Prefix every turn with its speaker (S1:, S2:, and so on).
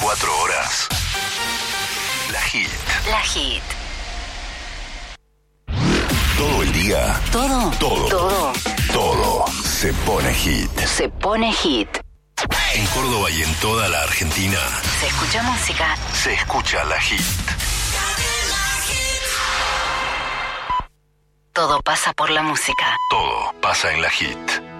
S1: 24 horas. La Hit.
S2: La Hit.
S1: Todo el día. Todo se pone hit.
S2: Se pone hit.
S1: En Córdoba y en toda la Argentina.
S2: Se escucha música.
S1: Se escucha La Hit.
S2: Todo pasa por la música.
S1: Todo pasa en La Hit.